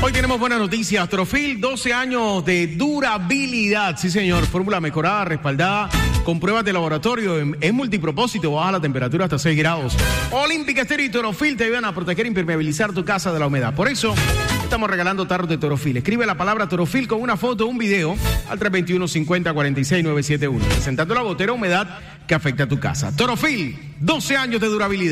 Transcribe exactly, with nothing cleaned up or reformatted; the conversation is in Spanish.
Hoy tenemos buenas noticias. Torofil, doce años de durabilidad. Sí, señor. Fórmula mejorada, respaldada con pruebas de laboratorio. Es multipropósito, baja la temperatura hasta seis grados. Olímpica Estéreo y Torofil te ayudan a proteger e impermeabilizar tu casa de la humedad. Por eso estamos regalando tarros de Torofil. Escribe la palabra Torofil con una foto o un video al tres dos uno, cinco cero, cuatro seis nueve siete uno, presentando la gotera humedad que afecta a tu casa. Torofil, doce años de durabilidad.